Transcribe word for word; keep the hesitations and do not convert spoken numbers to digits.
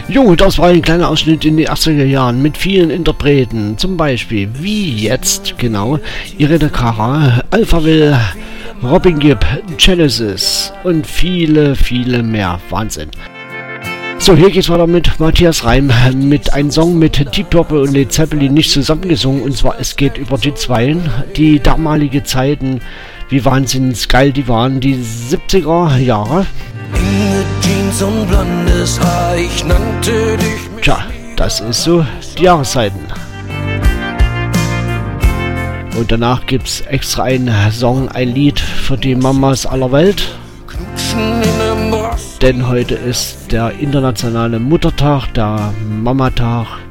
Jo, das war ein kleiner Ausschnitt in den achtziger Jahren mit vielen Interpreten, zum Beispiel wie jetzt, genau, Irene Cara, Alphaville, Robin Gibb, Genesis und viele, viele mehr. Wahnsinn. So, hier geht's weiter mit Matthias Reim, mit einem Song mit Deep Purple und Led Zeppelin nicht zusammengesungen, und zwar es geht über die Zweien, die damalige Zeiten, wie wahnsinnig geil die waren, die siebziger Jahre. Enge Jeans und blondes Haar, ich nannte dich. Tja, das ist so die Jahreszeiten. Und danach gibt's extra einen Song, ein Lied für die Mamas aller Welt. Denn heute ist der internationale Muttertag, der Mamatag.